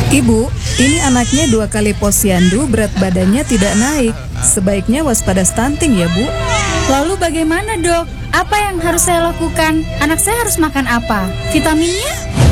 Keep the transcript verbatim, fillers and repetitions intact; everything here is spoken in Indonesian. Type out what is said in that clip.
Ibu, ini anaknya dua kali posyandu, berat badannya tidak naik. Sebaiknya waspada stunting ya, Bu. Lalu bagaimana, Dok? Apa yang harus saya lakukan? Anak saya harus makan apa? Vitaminnya?